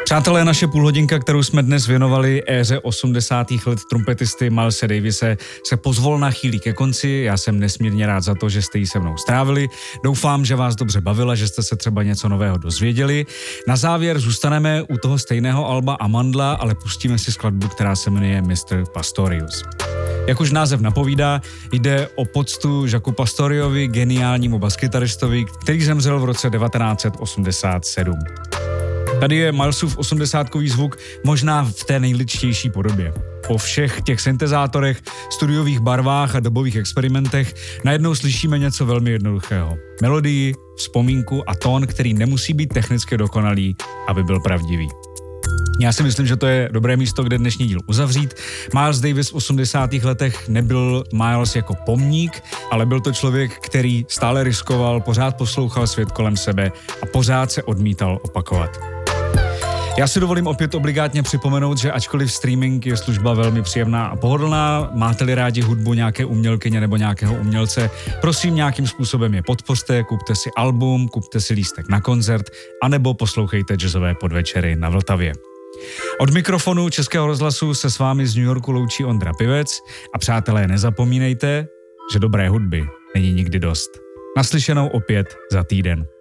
Přátelé, naše půlhodinka, kterou jsme dnes věnovali éře 80. let trumpetisty Milese Davise, se pozvolna chýlí ke konci. Já jsem nesmírně rád za to, že jste ji se mnou strávili. Doufám, že vás dobře bavila, že jste se třeba něco nového dozvěděli. Na závěr zůstaneme u toho stejného alba Amandla, ale pustíme si skladbu, která se jmenuje Mr. Pastorius. Jak už název napovídá, jde o poctu Jacques Pastoriovi, geniálnímu baskytaristovi, který zemřel v roce 1987. Tady je Milesův 80kový zvuk možná v té nejličtější podobě. Po všech těch syntezátorech, studiových barvách a dobových experimentech najednou slyšíme něco velmi jednoduchého. Melodii, vzpomínku a tón, který nemusí být technicky dokonalý, aby byl pravdivý. Já si myslím, že to je dobré místo, kde dnešní díl uzavřít. Miles Davis v 80. letech nebyl Miles jako pomník, ale byl to člověk, který stále riskoval, pořád poslouchal svět kolem sebe a pořád se odmítal opakovat. Já si dovolím opět obligátně připomenout, že ačkoliv streaming je služba velmi příjemná a pohodlná, máte-li rádi hudbu nějaké umělkyně nebo nějakého umělce, prosím nějakým způsobem je podpořte, kupte si album, kupte si lístek na koncert, anebo poslouchejte jazzové podvečery na Vltavě. Od mikrofonu Českého rozhlasu se s vámi z New Yorku loučí Ondra Pivec a přátelé, nezapomínejte, že dobré hudby není nikdy dost. Naslyšenou opět za týden.